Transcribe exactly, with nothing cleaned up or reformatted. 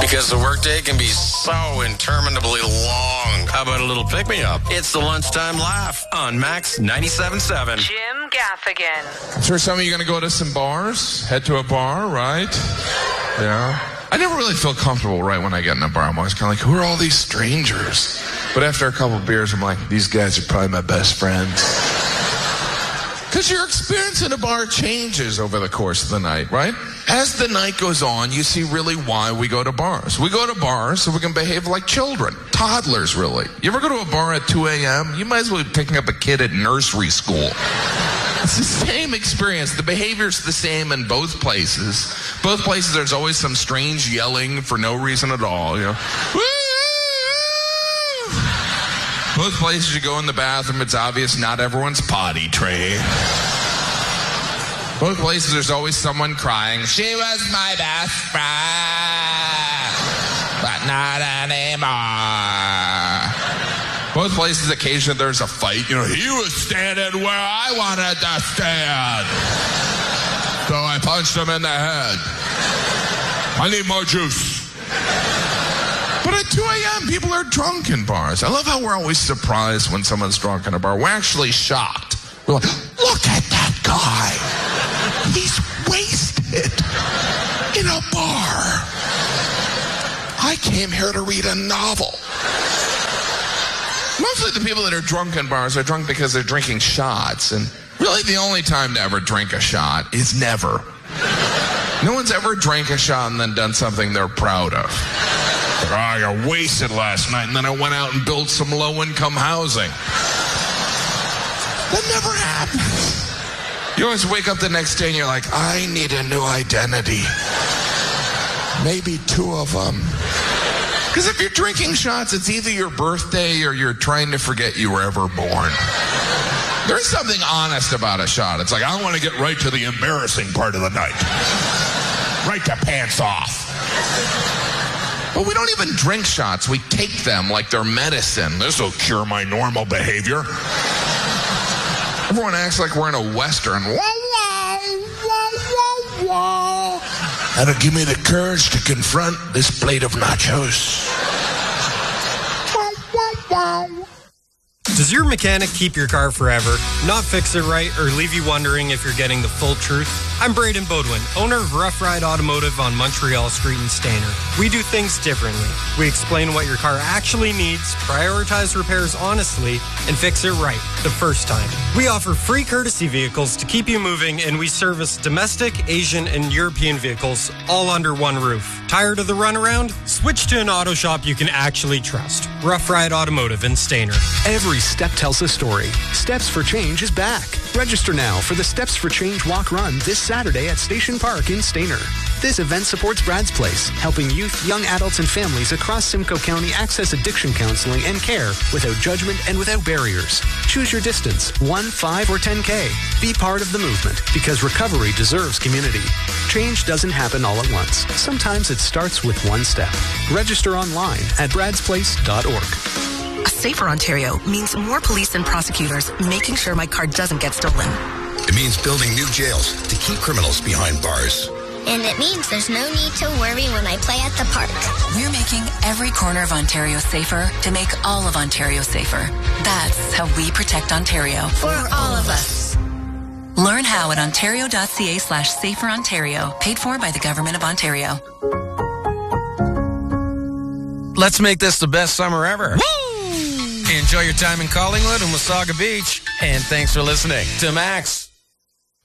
Because the workday can be so interminably long. How about a little pick-me-up? It's the Lunchtime Laugh on Max ninety-seven point seven. Jim Gaffigan. I'm sure some of you are going to go to some bars, head to a bar, right? Yeah. I never really feel comfortable right when I get in a bar. I'm always kind of like, who are all these strangers? But after a couple of beers, I'm like, these guys are probably my best friends. Because your experience in a bar changes over the course of the night, right? As the night goes on, you see really why we go to bars. We go to bars so we can behave like children. Toddlers, really. You ever go to a bar at two a.m.? You might as well be picking up a kid at nursery school. It's the same experience. The behavior's the same in both places. Both places, there's always some strange yelling for no reason at all. You know, woo! Both places you go in the bathroom, it's obvious not everyone's potty trained. Both places there's always someone crying, she was my best friend, but not anymore. Both places occasionally there's a fight. You know, he was standing where I wanted to stand. So I punched him in the head. I need more juice. But at two a.m., people are drunk in bars. I love how we're always surprised when someone's drunk in a bar. We're actually shocked. We're like, look at that guy. He's wasted in a bar. I came here to read a novel. Mostly the people that are drunk in bars are drunk because they're drinking shots. And really the only time to ever drink a shot is never. No one's ever drank a shot and then done something they're proud of. Like, oh, I got wasted last night, and then I went out and built some low-income housing. That never happens. You always wake up the next day and you're like, I need a new identity. Maybe two of them. Because if you're drinking shots, it's either your birthday or you're trying to forget you were ever born. There's something honest about a shot. It's like, I want to get right to the embarrassing part of the night. Right to pants off. But we don't even drink shots. We take them like they're medicine. This will cure my normal behavior. Everyone acts like we're in a Western. Wah, wah, wah, wah, wah. That'll give me the courage to confront this plate of nachos. Wah, wah, wah. Does your mechanic keep your car forever, not fix it right, or leave you wondering if you're getting the full truth? I'm Braden Bodwin, owner of Rough Ride Automotive on Montreal Street in Stayner. We do things differently. We explain what your car actually needs, prioritize repairs honestly, and fix it right the first time. We offer free courtesy vehicles to keep you moving, and we service domestic, Asian, and European vehicles all under one roof. Tired of the runaround? Switch to an auto shop you can actually trust. Rough Ride Automotive in Stayner. Every step tells a story. Steps for Change is back. Register now for the Steps for Change Walk Run this Saturday at Station Park in Stayner. This event supports Brad's Place, helping youth, young adults, and families across Simcoe County access addiction counseling and care without judgment and without barriers. Choose your distance, one, five, or ten K. Be part of the movement, because recovery deserves community. Change doesn't happen all at once. Sometimes it starts with one step. Register online at brads place dot org. A safer Ontario means more police and prosecutors making sure my car doesn't get stolen. It means building new jails to keep criminals behind bars. And it means there's no need to worry when I play at the park. We're making every corner of Ontario safer to make all of Ontario safer. That's how we protect Ontario. For all of us. Learn how at ontario.ca slash safer Ontario. Paid for by the Government of Ontario. Let's make this the best summer ever. Woo! Enjoy your time in Collingwood and Wasaga Beach. And thanks for listening to Max.